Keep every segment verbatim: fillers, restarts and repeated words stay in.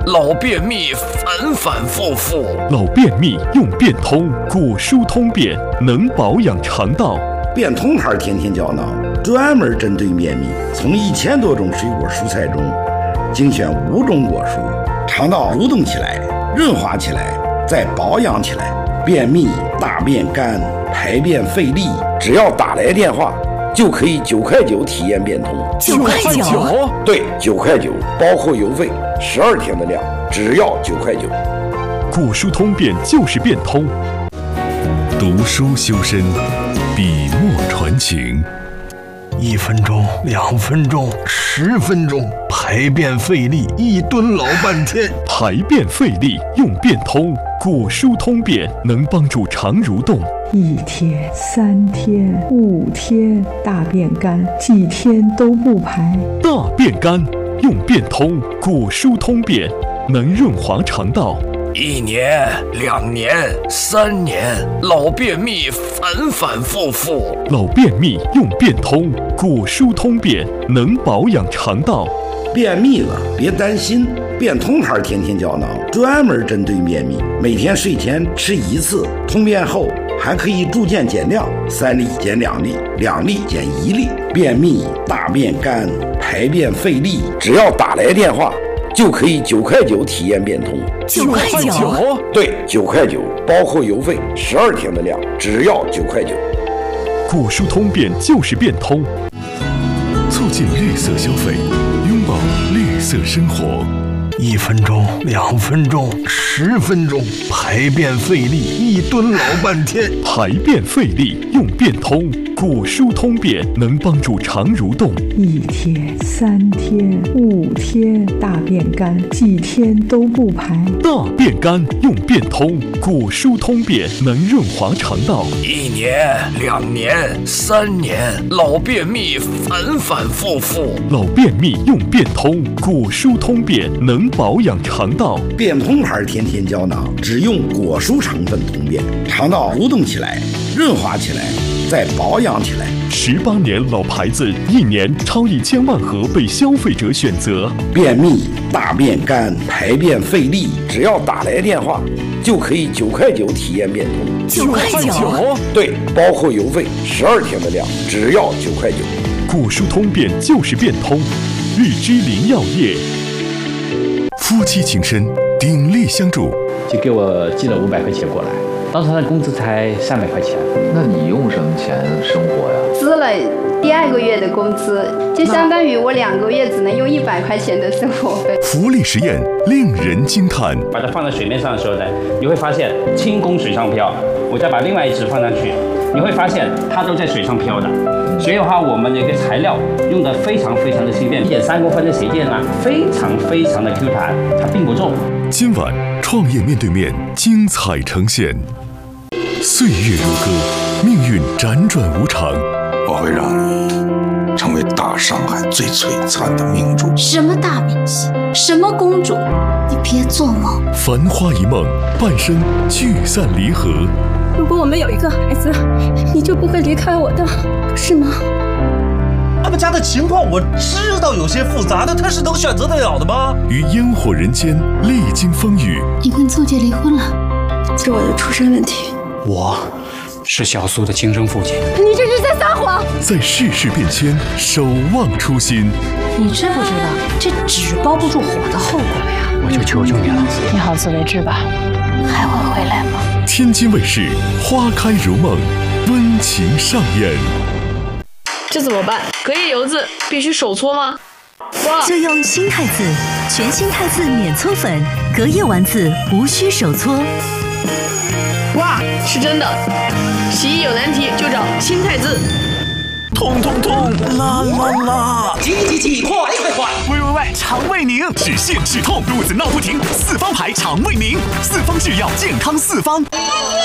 老便秘反反复复。 老便秘用便通，果蔬通便能保养肠道。 便通牌天天胶囊专门针对便秘，从一千多种水果蔬菜中精选五种果蔬，肠道蠕动起来，润滑起来，再保养起来。便秘、大便干、排便费力，只要打来电话就可以九块九体验便通。 九块九？ 对，九块九，包括邮费，十二天的量，只要九块九。 果蔬通便就是便通。 读书修身，笔墨传情。 一分钟，两分钟，十分钟，排便费力，一蹲老半天。 排便费力用便通，果蔬通便能帮助肠蠕动。 一天、三天、五天，大便干，几天都不排。 大便干用便通，果蔬通便能润滑肠道。 一年、两年、三年，老便秘反反复复。 老便秘用便通，果蔬通便能保养肠道。 便秘了别担心，便通牌天天胶囊专门针对便秘，每天睡前吃一次，通便后还可以逐渐减量，三粒减两粒，两粒减一粒。便秘、大便干、排便费力，只要打来电话就可以九块九体验便通。 九块九？ 对，九块九，包括邮费，十二天的量，只要九块九。 果蔬通便就是便通， 促进绿色消费，拥抱绿色生活。 一分钟，两分钟，十分钟，排便费力，一蹲老半天。 排便费力用便通，果蔬通便能帮助肠蠕动。 一天、三天、五天，大便干，几天都不排。 大便干用便通，果蔬通便能润滑肠道。 一年、两年、三年，老便秘反反复复。 老便秘用便通，果蔬通便能保养肠道。 便通牌天天胶囊只用果蔬成分通便，肠道蠕动起来，润滑起来，再保养起来。 十八年老牌子，一年超一千万盒被消费者选择。 便秘、大便干、排便费力，只要打来电话就可以九块九体验便通。 九块九？ 对，包括邮费，十二天的量，只要九块九。 果蔬通便就是便通，日之林药业。 夫妻情深，鼎力相助， 就给我寄了五百块钱过来。当时他的工资才三百块钱。 那你用什么钱生活呀？ 支了第二个月的工资，就相当于我两个月只能用一百块钱的生活费。 福利实验令人惊叹。 把它放在水面上的时候呢，你会发现轻功水上漂。我再把另外一只放上去，你会发现它都在水上漂的。所以的话，我们的一个材料用的非常非常的轻便，一点三公分的鞋垫啊，非常非常的 Q 弹，它并不重。 今晚创业面对面精彩呈现。岁月如歌，命运辗转无常。 我会让你成为大上海最璀璨的明珠。 什么大明星，什么公主，你别做梦。 繁花一梦，半生聚散离合。 如果我们有一个孩子，你就不会离开我的，是吗？ 他们家的情况我知道有些复杂，但他是能选择得了的吗？ 于烟火人间历经风雨。 你跟邹姐离婚了，是我的出身问题。 我是小苏的亲生父亲。 你这是在撒谎！ 在世事变迁，守望初心。 你知不知道这纸包不住火的后果呀？ 我就求求你了， 你好自为之吧。还会回来吗？ 天津卫视《花开如梦》温情上演。 这怎么办？隔夜油渍必须手搓吗？ 就用新汰渍，全新汰渍免搓粉，隔夜丸子无需手搓。 哇，是真的！洗衣有难题就找新汰渍。 痛痛痛，啦啦啦！ 急急急，快快快！ 喂喂喂，肠胃宁，止泻止痛，肚子闹不停，四方牌肠胃宁，四方制药，健康四方。 妈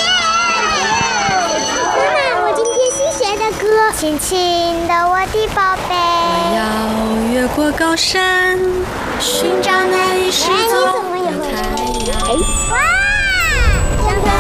妈，我今天新学的歌，亲亲的我的宝贝。 我要越过高山，寻找那一失踪的太阳。